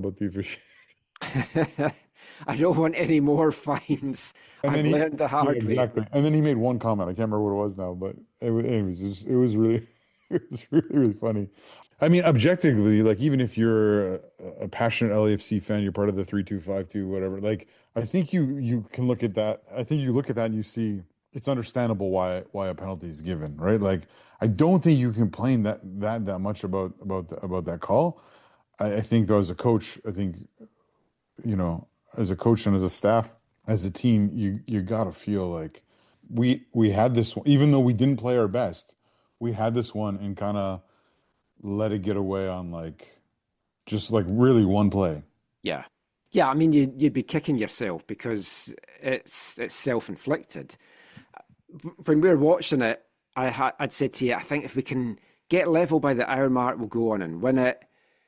about the official. I don't want any more fines. And I've then he, learned the yeah, hard way. exactly. And then he made one comment. I can't remember what it was now, but it was just, it was really, it was really, really funny. I mean, objectively, like even if you're a passionate LAFC fan, you're part of the 3252, whatever. Like, I think you can look at that. I think you look at that and you see it's understandable why a penalty is given, right? Like, I don't think you complain that much about that call. I think though, as a coach, I think as a coach and as a staff, as a team, you gotta feel like we had this one, even though we didn't play our best, we had this one and kind of let it get away on like just like really one play. Yeah. Yeah, I mean, you'd be kicking yourself because it's self-inflicted. When we were watching it, I'd said to you, I think if we can get level by the hour mark, we'll go on and win it.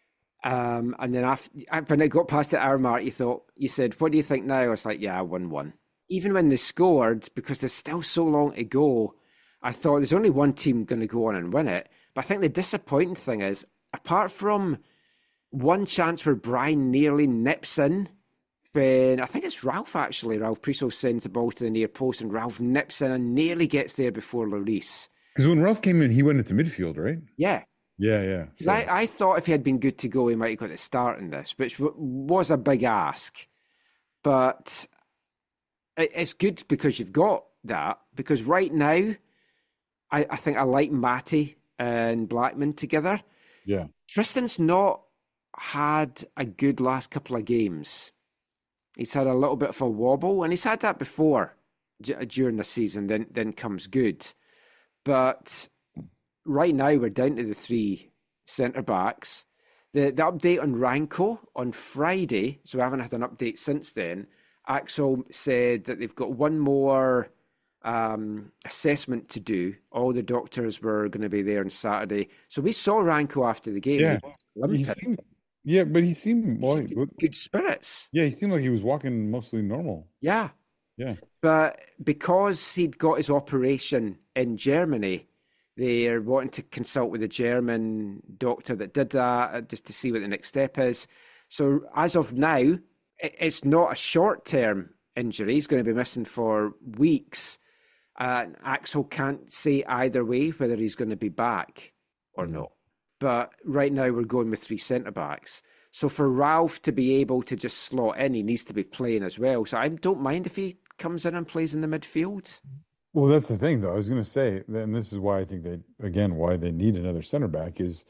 And then when it got past the hour mark, you said, what do you think now? I was like, yeah, 1-1. Even when they scored, because there's still so long to go, I thought there's only one team going to go on and win it. But I think the disappointing thing is, apart from one chance where Brian nearly nips in, when I think it's Ralph actually, Ralph Priso sends the ball to the near post and Ralph nips in and nearly gets there before Lloris. Because when Ralph came in, he went into midfield, right? Yeah. Yeah, yeah. So I thought if he had been good to go, he might have got a start in this, which was a big ask. But it's good because you've got that. Because right now, I think I like Matty and Blackman together. yeah, Tristan's not had a good last couple of games. He's had a little bit of a wobble, and he's had that before during the season. Then comes good, but right now we're down to the three centre backs. The update on Ranko on Friday, so we haven't had an update since then. Axel said that they've got one more assessment to do. All the doctors were going to be there on Saturday, so we saw Ranko after the game. yeah. And he was He limping. seemed, yeah, but he seemed He well, seemed in good spirits. yeah, he seemed like he was walking mostly normal. Yeah. Yeah, But because he'd got his operation in Germany, they're wanting to consult with a German doctor that did that just to see what the next step is. So as of now, it's not a short-term injury. He's going to be missing for weeks. Axel can't say either way whether he's going to be back or mm. not. But right now we're going with three centre-backs. So for Ralph to be able to just slot in, he needs to be playing as well. So I don't mind if he comes in and plays in the midfield. Well, that's the thing, though. I was going to say, and this is why I think why they need another center back is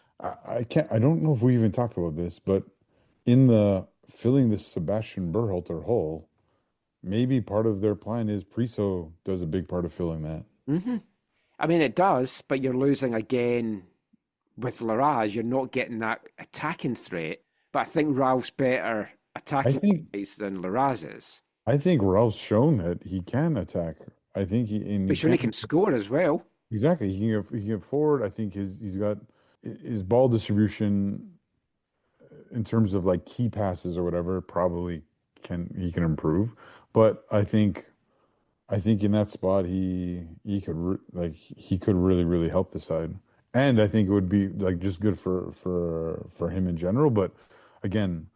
I don't know if we even talked about this, but in the filling the Sebastian Berhalter hole, maybe part of their plan is Priso does a big part of filling that. Mm-hmm. I mean, it does, but you're losing again with Larraz. You're not getting that attacking threat. But I think Ralph's better I attacking think wise than Larraz is. I think Ralph's shown that he can attack. I think But he sure, he can can score as well. exactly. He can get forward. I think he's got his ball distribution in terms of like key passes or whatever, probably can improve. But I think in that spot he could he could really help the side, and I think it would be like just good for him in general. But again,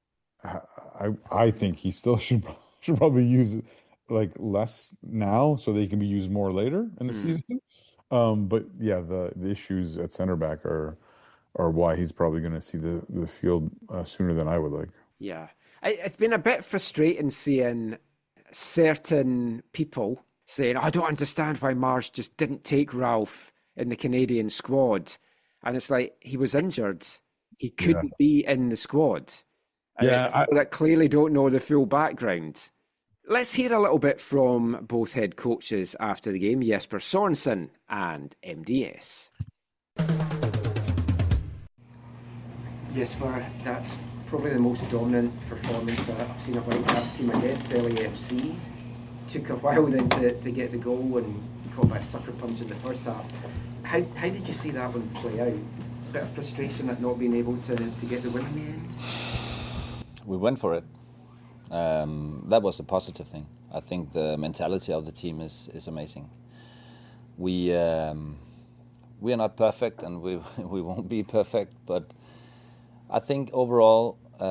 I think he still should probably use like less now so they can be used more later in the Mm. season. But yeah, the issues at center back are why he's probably going to see the field sooner than I would like. Yeah. It's been a bit frustrating seeing certain people saying, I don't understand why Marsh just didn't take Ralph in the Canadian squad. And it's like, he was injured. He Yeah. couldn't be in the squad. And it's Yeah, people that clearly don't know the full background. Let's hear a little bit from both head coaches after the game, Jesper Sorensen and MDS. Jesper, that's probably the most dominant performance I've seen a Whitecaps team against LAFC. Took a while then to get the goal and caught by a sucker punch in the first half. How did you see that one play out? Bit of frustration at not being able to get the win in the end? We went for it. That was a positive thing. I think the mentality of the team is amazing. We are not perfect, and we we won't be perfect, but I think overall